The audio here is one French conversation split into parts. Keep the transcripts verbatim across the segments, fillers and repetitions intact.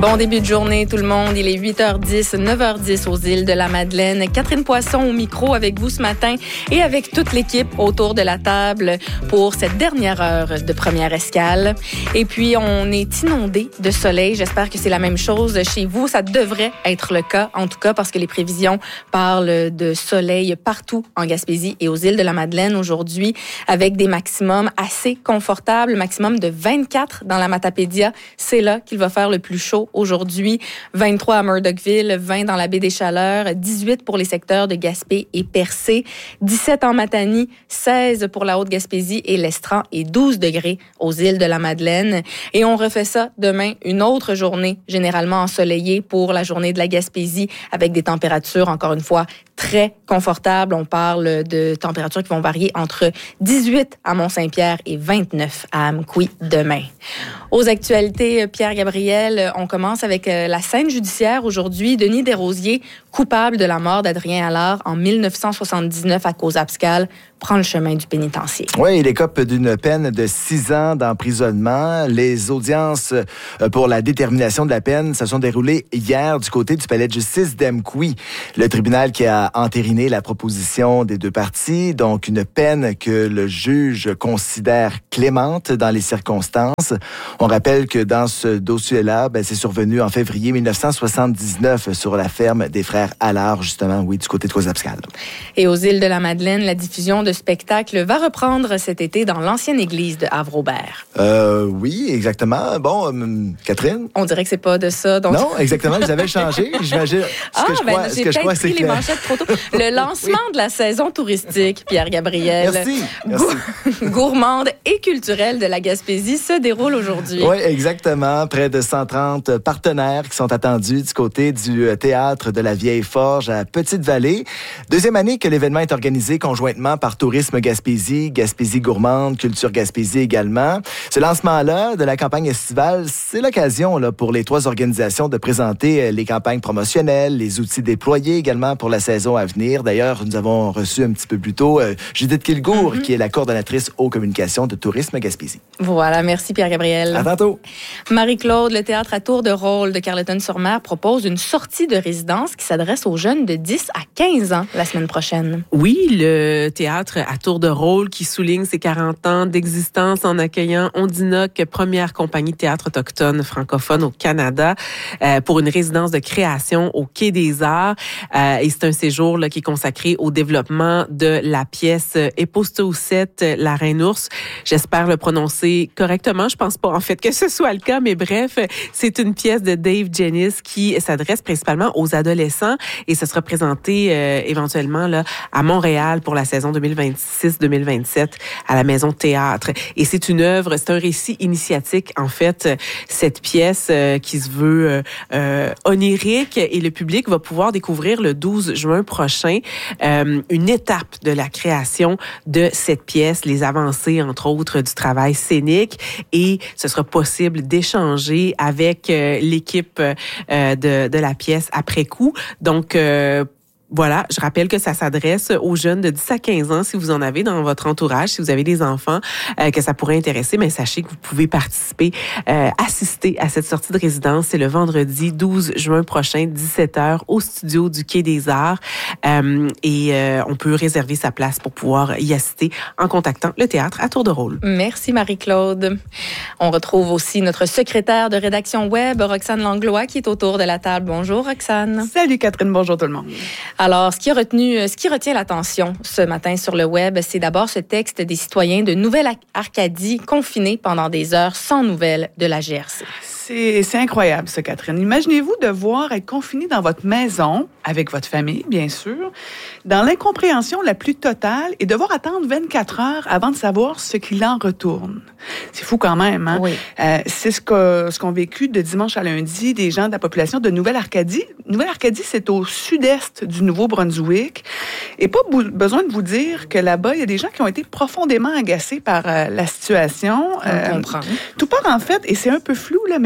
Bon début de journée tout le monde, il est huit heures dix, neuf heures dix aux îles de la Madeleine. Catherine Poisson au micro avec vous ce matin et avec toute l'équipe autour de la table pour cette dernière heure de première escale. Et puis on est inondé de soleil, j'espère que c'est la même chose chez vous. Ça devrait être le cas en tout cas parce que les prévisions parlent de soleil partout en Gaspésie et aux îles de la Madeleine aujourd'hui avec des maximums assez confortables, maximum de vingt-quatre dans la Matapédia. C'est là qu'il va faire le plus chaud aujourd'hui, vingt-trois à Murdochville, vingt dans la baie des Chaleurs, dix-huit pour les secteurs de Gaspé et Percé, dix-sept en Matanie, seize pour la Haute-Gaspésie et l'Estran et douze degrés aux îles de la Madeleine. Et on refait ça demain, une autre journée généralement ensoleillée pour la journée de la Gaspésie avec des températures, encore une fois, très confortables. On parle de températures qui vont varier entre dix-huit à Mont-Saint-Pierre et vingt-neuf à Amqui demain. Aux actualités, Pierre-Gabriel, on commence avec la scène judiciaire aujourd'hui. Denis Desrosiers, coupable de la mort d'Adrien Allard en dix-neuf cent soixante-dix-neuf à cause abscale, prend le chemin du pénitencier. Oui, il écope d'une peine de six ans d'emprisonnement. Les audiences pour la détermination de la peine se sont déroulées hier du côté du palais de justice d'Amqui. Le tribunal qui a entériné la proposition des deux parties, donc une peine que le juge considère clémente dans les circonstances. On rappelle que dans ce dossier-là, ben, c'est survenu en février dix-neuf cent soixante-dix-neuf sur la ferme des frères Allard, justement, oui, du côté de Cause-Abscale. Et aux îles de la Madeleine, la diffusion de spectacle va reprendre cet été dans l'ancienne église de Havre-Aubert. Euh, oui, exactement. Bon, euh, Catherine? On dirait que c'est pas de ça. Donc... Non, exactement. Vous avez changé. J'imagine. Ce ah, que je ben, crois, j'ai ce que je crois, peut-être c'est pris que... les manchettes trop tôt. Le lancement oui. de la saison touristique, Pierre-Gabriel. Merci. Merci. Gourmande et culturelle de la Gaspésie se déroule aujourd'hui. Oui, exactement. Près de cent trente partenaires qui sont attendus du côté du théâtre de la Vieille Forge à Petite-Vallée. Deuxième année que l'événement est organisé conjointement par Tourisme Gaspésie, Gaspésie Gourmande, Culture Gaspésie également. Ce lancement-là de la campagne estivale, c'est l'occasion là, pour les trois organisations de présenter les campagnes promotionnelles, les outils déployés également pour la saison à venir. D'ailleurs, nous avons reçu un petit peu plus tôt euh, Judith Kilgour, mm-hmm. qui est la coordonnatrice aux communications de Tourisme Gaspésie. Voilà, merci Pierre-Gabriel. À tantôt. Marie-Claude, le théâtre à tour de rôle de Carleton-sur-Mer propose une sortie de résidence qui s'adresse aux jeunes de dix à quinze ans la semaine prochaine. Oui, le théâtre à tour de rôle qui souligne ses quarante ans d'existence en accueillant Ondinoc, première compagnie de théâtre autochtone francophone au Canada, euh, pour une résidence de création au Quai des Arts. Euh, et c'est un séjour là, qui est consacré au développement de la pièce Époustousset, la Reine Ours. J'espère le prononcer correctement. Je pense pas en fait que ce soit le cas, mais bref, c'est une pièce de Dave Jennis qui s'adresse principalement aux adolescents et ça sera présenté euh, éventuellement là à Montréal pour la saison deux mille vingt-six deux mille vingt-sept à la Maison Théâtre. Et c'est une œuvre, c'est un récit initiatique en fait, cette pièce euh, qui se veut euh, euh, onirique et le public va pouvoir découvrir le douze juin prochain euh, une étape de la création de cette pièce, les avancées entre autres du travail scénique et ce sera possible d'échanger avec euh, l'équipe euh, de, de la pièce après coup. Donc, euh, Voilà, je rappelle que ça s'adresse aux jeunes de dix à quinze ans. Si vous en avez dans votre entourage, si vous avez des enfants euh, que ça pourrait intéresser, mais sachez que vous pouvez participer, euh, assister à cette sortie de résidence. C'est le vendredi douze juin prochain, dix-sept heures, au studio du Quai des Arts. Euh, et euh, on peut réserver sa place pour pouvoir y assister en contactant le théâtre à tour de rôle. Merci Marie-Claude. On retrouve aussi notre secrétaire de rédaction web, Roxane Langlois, qui est autour de la table. Bonjour Roxane. Salut Catherine, bonjour tout le monde. Alors, ce qui a retenu, ce qui retient l'attention ce matin sur le web, c'est d'abord ce texte des citoyens de Nouvelle-Arcadie confinés pendant des heures sans nouvelles de la G R C. C'est, c'est incroyable, ça, Catherine. Imaginez-vous devoir être confiné dans votre maison, avec votre famille, bien sûr, dans l'incompréhension la plus totale et devoir attendre vingt-quatre heures avant de savoir ce qu'il en retourne. C'est fou quand même, hein? Oui. Euh, c'est ce, que, ce qu'ont vécu de dimanche à lundi des gens de la population de Nouvelle-Arcadie. Nouvelle-Arcadie, c'est au sud-est du Nouveau-Brunswick. Et pas bou- besoin de vous dire que là-bas, il y a des gens qui ont été profondément agacés par euh, la situation. On euh, comprend. Tout part, en fait, et c'est un peu flou, là, mais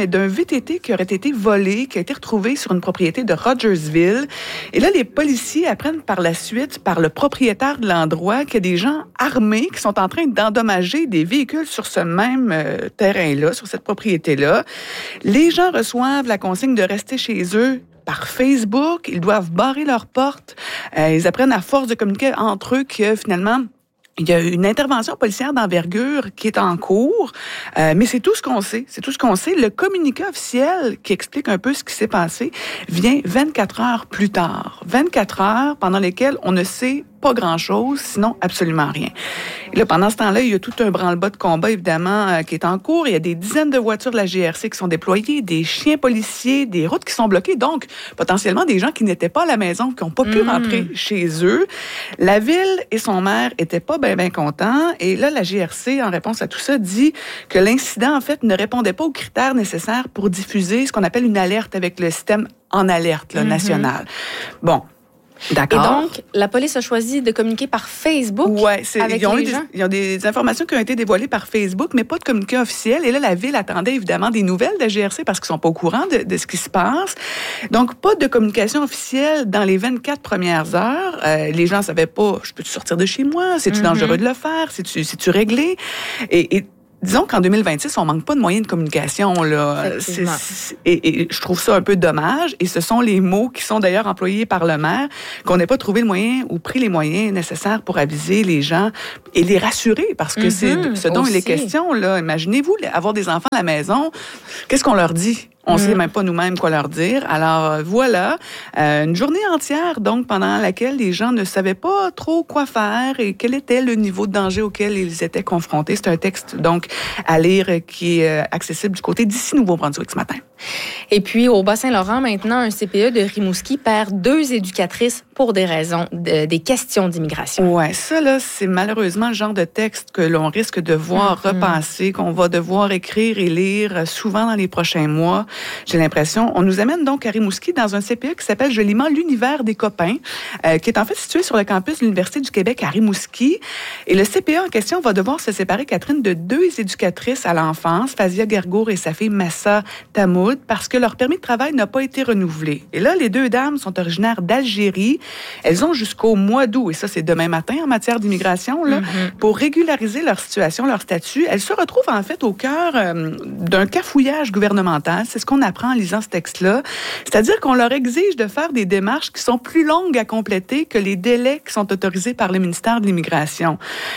d'un V T T qui aurait été volé, qui a été retrouvé sur une propriété de Rogersville. Et là, les policiers apprennent par la suite, par le propriétaire de l'endroit, qu'il y a des gens armés qui sont en train d'endommager des véhicules sur ce même euh, terrain-là, sur cette propriété-là. Les gens reçoivent la consigne de rester chez eux par Facebook. Ils doivent barrer leurs portes. Euh, ils apprennent à force de communiquer entre eux que finalement, il y a une intervention policière d'envergure qui est en cours, euh, mais c'est tout ce qu'on sait. C'est tout ce qu'on sait. Le communiqué officiel qui explique un peu ce qui s'est passé vient vingt-quatre heures plus tard. vingt-quatre heures pendant lesquelles on ne sait pas grand-chose, sinon absolument rien. Et là, pendant ce temps-là, il y a tout un branle-bas de combat, évidemment, euh, qui est en cours. Il y a des dizaines de voitures de la G R C qui sont déployées, des chiens policiers, des routes qui sont bloquées, donc potentiellement des gens qui n'étaient pas à la maison, qui n'ont pas pu mmh. rentrer chez eux. La ville et son maire étaient pas bien ben contents. Et là, la G R C, en réponse à tout ça, dit que l'incident, en fait, ne répondait pas aux critères nécessaires pour diffuser ce qu'on appelle une alerte avec le système en alerte là, mmh. national. Bon. D'accord. Et donc, la police a choisi de communiquer par Facebook ouais, c'est, avec ils ont les eu des, gens? Il y a des informations qui ont été dévoilées par Facebook, mais pas de communiqué officiel. Et là, la ville attendait évidemment des nouvelles de la G R C parce qu'ils sont pas au courant de, de ce qui se passe. Donc, pas de communication officielle dans les vingt-quatre premières heures. Euh, les gens savaient pas, je peux-tu sortir de chez moi? C'est-tu mm-hmm. dangereux de le faire? C'est-tu, c'est-tu réglé? Et, et disons qu'en deux mille vingt-six, on manque pas de moyens de communication, là. C'est, c'est, et, et je trouve ça un peu dommage. Et ce sont les mots qui sont d'ailleurs employés par le maire, qu'on n'ait pas trouvé le moyen ou pris les moyens nécessaires pour aviser les gens et les rassurer, parce que mm-hmm, c'est ce dont aussi. Il est question, là. Imaginez-vous avoir des enfants à la maison. Qu'est-ce qu'on leur dit? On ne mmh. sait même pas nous-mêmes quoi leur dire. Alors voilà, euh, une journée entière donc pendant laquelle les gens ne savaient pas trop quoi faire et quel était le niveau de danger auquel ils étaient confrontés. C'est un texte donc à lire qui est accessible du côté d'ici Nouveau-Brunswick ce matin. Et puis au Bas-Saint-Laurent maintenant, un C P E de Rimouski perd deux éducatrices pour des raisons de, des questions d'immigration. Ouais, ça là, c'est malheureusement le genre de texte que l'on risque de voir mmh. repasser, qu'on va devoir écrire et lire souvent dans les prochains mois. J'ai l'impression. On nous amène donc à Rimouski dans un C P E qui s'appelle joliment l'Univers des copains, euh, qui est en fait situé sur le campus de l'Université du Québec à Rimouski. Et le C P E en question va devoir se séparer, Catherine, de deux éducatrices à l'enfance, Fazia Gergour et sa fille Massa Tamoud, parce que leur permis de travail n'a pas été renouvelé. Et là, les deux dames sont originaires d'Algérie. Elles ont jusqu'au mois d'août, et ça c'est demain matin en matière d'immigration, là, mm-hmm. pour régulariser leur situation, leur statut. Elles se retrouvent en fait au cœur euh, d'un cafouillage gouvernemental. C'est ce qu'on apprend en lisant ce texte-là. C'est-à-dire qu'on leur exige de faire des démarches qui sont plus longues à compléter que les délais qui sont autorisés par le ministère de l'Immigration.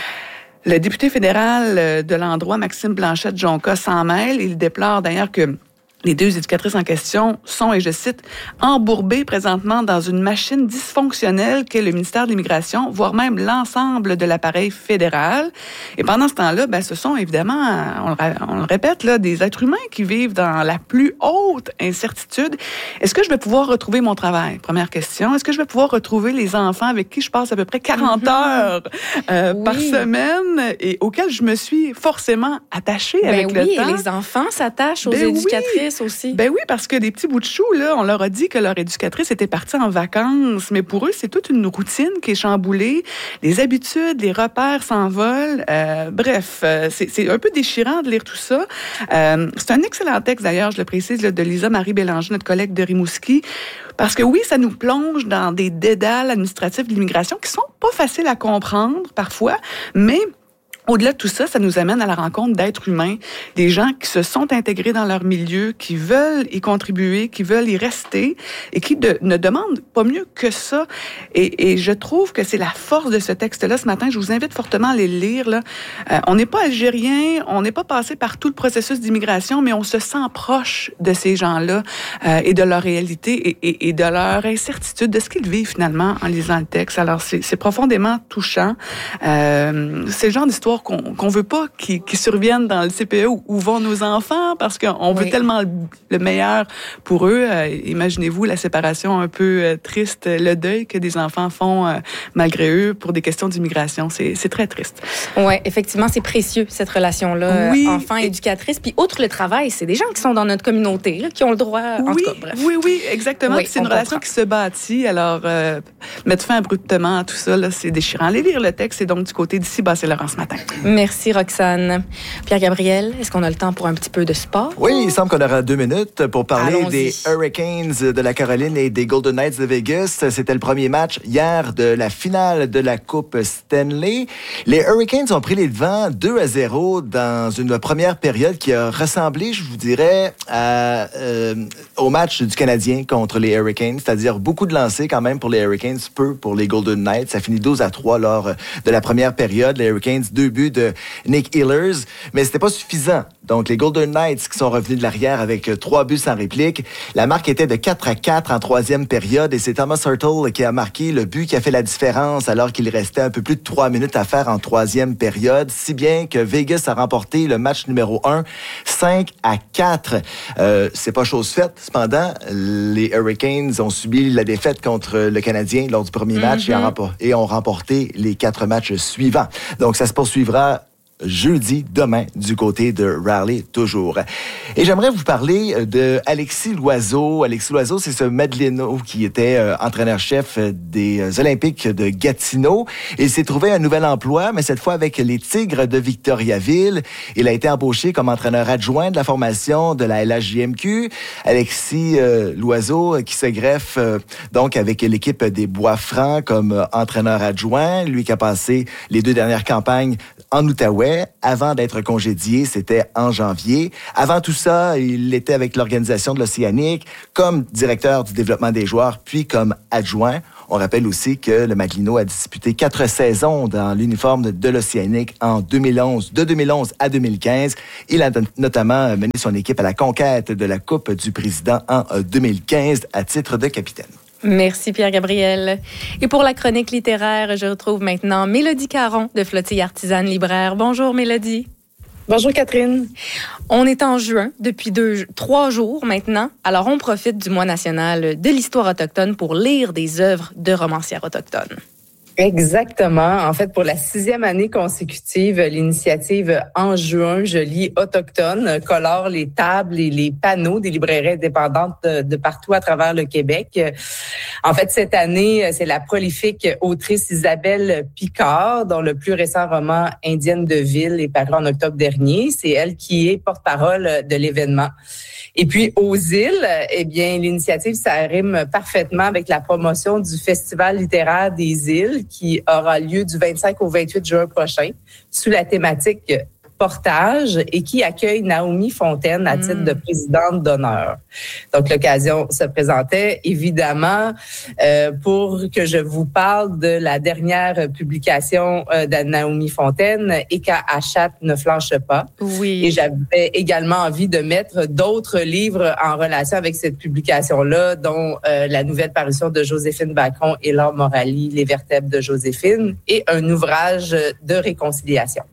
Le député fédéral de l'endroit, Maxime Blanchette-Jonca, s'en mêle. Il déplore d'ailleurs que les deux éducatrices en question sont, et je cite, embourbées présentement dans une machine dysfonctionnelle qu'est le ministère de l'Immigration, voire même l'ensemble de l'appareil fédéral. Et pendant ce temps-là, ben, ce sont évidemment, on le, on le répète, là, des êtres humains qui vivent dans la plus haute incertitude. Est-ce que je vais pouvoir retrouver mon travail? Première question. Est-ce que je vais pouvoir retrouver les enfants avec qui je passe à peu près quarante mm-hmm. heures euh, oui. par semaine et auxquels je me suis forcément attachée ben avec oui, le temps? Et les enfants s'attachent aux ben éducatrices. Oui. Aussi. Ben oui, parce que des petits bouts de chou, là, on leur a dit que leur éducatrice était partie en vacances, mais pour eux, c'est toute une routine qui est chamboulée. Les habitudes, les repères s'envolent. Euh, bref, euh, c'est, c'est un peu déchirant de lire tout ça. Euh, c'est un excellent texte, d'ailleurs, je le précise, là, de Lisa-Marie Bélanger, notre collègue de Rimouski, parce que oui, ça nous plonge dans des dédales administratifs de l'immigration qui sont pas faciles à comprendre parfois, mais au-delà de tout ça, ça nous amène à la rencontre d'êtres humains, des gens qui se sont intégrés dans leur milieu, qui veulent y contribuer, qui veulent y rester et qui de, ne demandent pas mieux que ça. Et, et je trouve que c'est la force de ce texte-là. Ce matin, je vous invite fortement à aller le lire. Là. Euh, on n'est pas algérien, on n'est pas passé par tout le processus d'immigration, mais on se sent proche de ces gens-là euh, et de leur réalité et, et, et de leur incertitude, de ce qu'ils vivent finalement en lisant le texte. Alors, c'est, c'est profondément touchant. Euh, c'est le genre d'histoire qu'on qu'on veut pas qui, qui surviennent dans le C P E où, où vont nos enfants parce qu'on oui. veut tellement le, le meilleur pour eux. Euh, imaginez-vous la séparation un peu euh, triste, le deuil que des enfants font euh, malgré eux pour des questions d'immigration. C'est, c'est très triste. Oui, effectivement, c'est précieux cette relation-là, oui. enfant-éducatrice. Puis outre le travail, c'est des gens qui sont dans notre communauté, là, qui ont le droit, en oui, tout cas, bref. Oui, oui, exactement. Oui, c'est une relation comprend. qui se bâtit. Alors, euh, mettre fin abruptement à tout ça, là, c'est déchirant. Allez lire le texte, c'est donc du côté d'ici Bas-Saint-Laurent ce matin. Merci, Roxane. Pierre-Gabriel, est-ce qu'on a le temps pour un petit peu de sport? Oui, il semble qu'on aura deux minutes pour parler Allons-y. des Hurricanes de la Caroline et des Golden Knights de Vegas. C'était le premier match hier de la finale de la Coupe Stanley. Les Hurricanes ont pris les devants deux à zéro dans une première période qui a ressemblé, je vous dirais, à, euh, au match du Canadien contre les Hurricanes, c'est-à-dire beaucoup de lancers quand même pour les Hurricanes, peu pour les Golden Knights. Ça finit douze à trois lors de la première période. Les Hurricanes, deux buts de Nick Ehlers, mais c'était pas suffisant. Donc, les Golden Knights qui sont revenus de l'arrière avec trois buts sans réplique. La marque était de quatre à quatre en troisième période et c'est Thomas Hertl qui a marqué le but qui a fait la différence alors qu'il restait un peu plus de trois minutes à faire en troisième période, si bien que Vegas a remporté le match numéro un, cinq à quatre. Euh, c'est pas chose faite. Cependant, les Hurricanes ont subi la défaite contre le Canadien lors du premier match mm-hmm. et, ont rempor- et ont remporté les quatre matchs suivants. Donc, ça se poursuivra jeudi, demain, du côté de Raleigh, toujours. Et j'aimerais vous parler de Alexis Loiseau. Alexis Loiseau, c'est ce Madeleino qui était euh, entraîneur-chef des Olympiques de Gatineau. Il s'est trouvé un nouvel emploi, mais cette fois avec les Tigres de Victoriaville. Il a été embauché comme entraîneur adjoint de la formation de la L H J M Q. Alexis euh, Loiseau qui se greffe euh, donc avec l'équipe des Bois-Francs comme euh, entraîneur adjoint. Lui qui a passé les deux dernières campagnes en Outaouais. Avant d'être congédié, c'était en janvier. Avant tout ça, il était avec l'organisation de l'Océanique comme directeur du développement des joueurs, puis comme adjoint. On rappelle aussi que le Madeleino a disputé quatre saisons dans l'uniforme de l'Océanique en deux mille onze, de deux mille onze à deux mille quinze. Il a notamment mené son équipe à la conquête de la Coupe du Président en deux mille quinze à titre de capitaine. Merci Pierre-Gabriel. Et pour la chronique littéraire, je retrouve maintenant Mélodie Caron de Flottille Artisane Libraire. Bonjour Mélodie. Bonjour Catherine. On est en juin depuis deux, trois jours maintenant. Alors on profite du mois national de l'histoire autochtone pour lire des œuvres de romancières autochtones. Exactement. En fait, pour la sixième année consécutive, l'initiative En juin, je lis autochtone colore les tables et les panneaux des librairies indépendantes de, de partout à travers le Québec. En fait, cette année, c'est la prolifique autrice Isabelle Picard, dont le plus récent roman Indienne de ville est paru en octobre dernier. C'est elle qui est porte-parole de l'événement. Et puis, aux îles, eh bien, l'initiative, ça rime parfaitement avec la promotion du Festival littéraire des îles qui aura lieu du vingt-cinq au vingt-huit juin prochain sous la thématique portage et qui accueille Naomi Fontaine à titre de présidente d'honneur. Donc, l'occasion se présentait évidemment euh, pour que je vous parle de la dernière publication euh, de Naomi Fontaine, « Et qu'à Achat ne flanche pas ». Oui. Et j'avais également envie de mettre d'autres livres en relation avec cette publication-là, dont euh, la nouvelle parution de Joséphine Bacon et Laure Morali, « Les vertèbres de Joséphine » et un ouvrage de réconciliation.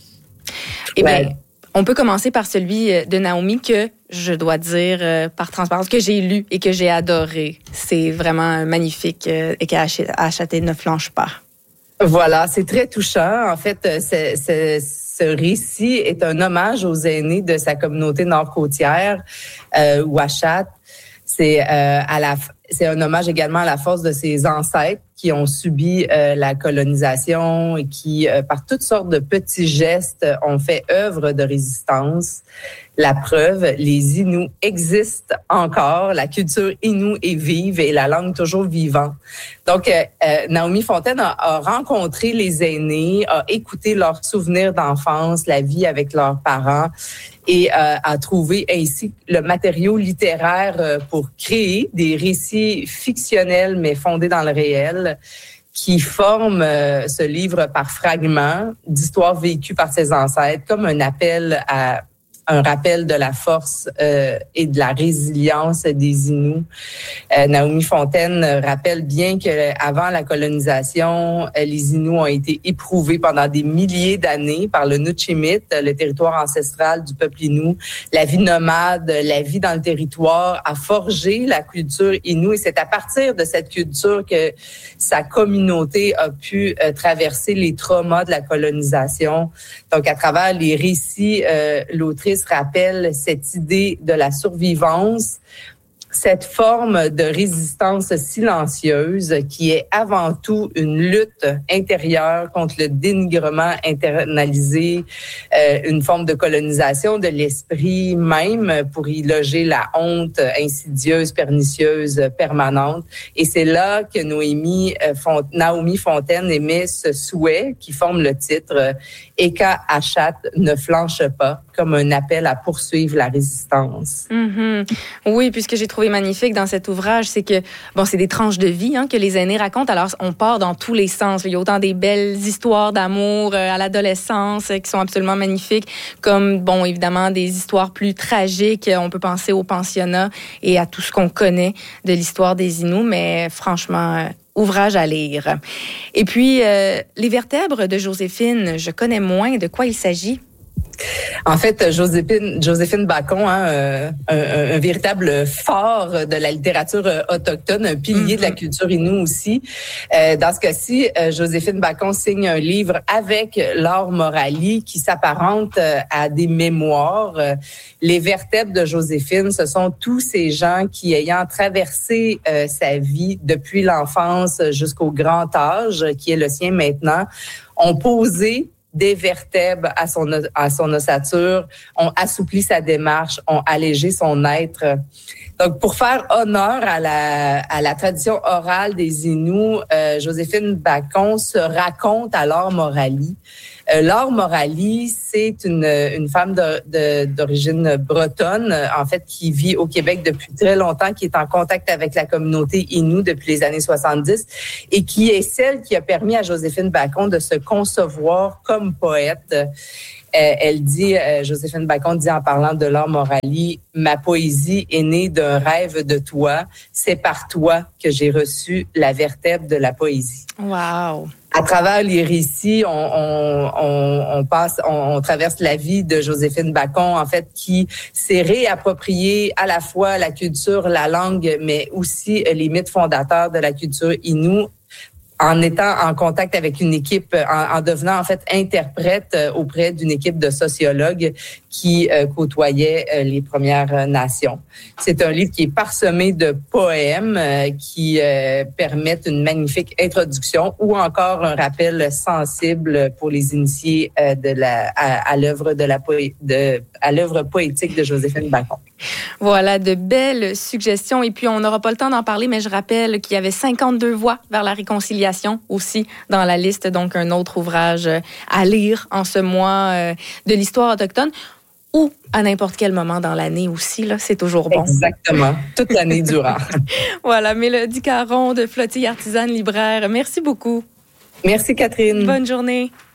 Eh bien, ouais. On peut commencer par celui de Naomi que je dois dire euh, par transparence que j'ai lu et que j'ai adoré. C'est vraiment magnifique euh, et qu'à acheter ne flanche pas. Voilà, c'est très touchant. En fait, c'est, c'est, ce récit est un hommage aux aînés de sa communauté nord-côtière, euh, Ouachat. C'est euh, à la c'est un hommage également à la force de ses ancêtres qui ont subi euh, la colonisation et qui, euh, par toutes sortes de petits gestes, ont fait œuvre de résistance. La preuve, les Inuits existent encore, la culture Innu est vive et la langue toujours vivante. Donc, euh, euh, Naomi Fontaine a, a rencontré les aînés, a écouté leurs souvenirs d'enfance, la vie avec leurs parents et euh, a trouvé ainsi le matériau littéraire euh, pour créer des récits fictionnels mais fondés dans le réel qui forment euh, ce livre par fragments d'histoires vécues par ses ancêtres comme un appel à un rappel de la force euh, et de la résilience des Inuits. Euh, Naomi Fontaine rappelle bien que avant la colonisation, les Inuits ont été éprouvés pendant des milliers d'années par le Nutchimit, le territoire ancestral du peuple Innu. La vie nomade, la vie dans le territoire a forgé la culture Innu et c'est à partir de cette culture que sa communauté a pu euh, traverser les traumas de la colonisation. Donc, à travers les récits, euh, l'autrice rappelle cette idée de la survivance cette forme de résistance silencieuse qui est avant tout une lutte intérieure contre le dénigrement internalisé, euh, une forme de colonisation de l'esprit même pour y loger la honte insidieuse, pernicieuse, permanente. Et c'est là que Noémie, euh, Font- Naomi Fontaine émet ce souhait qui forme le titre euh, « Eka Achat ne flanche pas » comme un appel à poursuivre la résistance. Mm-hmm. Oui, puisque j'ai trouvé magnifique dans cet ouvrage, c'est que, bon, c'est des tranches de vie hein, que les aînés racontent. Alors, on part dans tous les sens. Il y a autant des belles histoires d'amour euh, à l'adolescence euh, qui sont absolument magnifiques, comme, bon, évidemment, des histoires plus tragiques. On peut penser au pensionnat et à tout ce qu'on connaît de l'histoire des Inuits, mais franchement... Euh, ouvrage à lire. Et puis, euh, les vertèbres de Joséphine, je connais moins. De quoi il s'agit? En fait, Joséphine, Joséphine Bacon, hein, euh, un, un véritable phare de la littérature euh, autochtone, un pilier mm-hmm. de la culture inoue aussi. Euh, dans ce cas-ci, euh, Joséphine Bacon signe un livre avec Laure Morali qui s'apparente euh, à des mémoires. Euh, les vertèbres de Joséphine, ce sont tous ces gens qui, ayant traversé euh, sa vie depuis l'enfance jusqu'au grand âge, qui est le sien maintenant, ont posé des vertèbres à son, à son ossature, ont assoupli sa démarche, ont allégé son être. Donc, pour faire honneur à la, à la tradition orale des Inuits, euh, Joséphine Bacon se raconte à Laure Morali. Euh, Laure Morali, c'est une, une femme de, de, d'origine bretonne, en fait, qui vit au Québec depuis très longtemps, qui est en contact avec la communauté Innu depuis les années soixante-dix et qui est celle qui a permis à Joséphine Bacon de se concevoir comme poète. Euh, elle dit, euh, Joséphine Bacon dit en parlant de Laure Morali, « Ma poésie est née d'un rêve de toi. C'est par toi que j'ai reçu la vertèbre de la poésie. » Wow! À travers les récits, on, on, on, on passe, on, on traverse la vie de Joséphine Bacon, en fait, qui s'est réappropriée à la fois la culture, la langue, mais aussi les mythes fondateurs de la culture Innu, en étant en contact avec une équipe, en, en devenant en fait interprète auprès d'une équipe de sociologues qui euh, côtoyait euh, les Premières Nations. C'est un livre qui est parsemé de poèmes euh, qui euh, permettent une magnifique introduction ou encore un rappel sensible pour les initiés euh, de la à, à l'œuvre de la poé, de à l'œuvre poétique de Joséphine Bacon. Voilà, de belles suggestions. Et puis, on n'aura pas le temps d'en parler, mais je rappelle qu'il y avait cinquante-deux voix vers la réconciliation aussi dans la liste. Donc, un autre ouvrage à lire en ce mois de l'histoire autochtone ou à n'importe quel moment dans l'année aussi. Là, c'est toujours bon. Exactement. Toute l'année durant. Voilà, Mélodie Caron de Flottille Artisane Libraire. Merci beaucoup. Merci, Catherine. Bonne journée.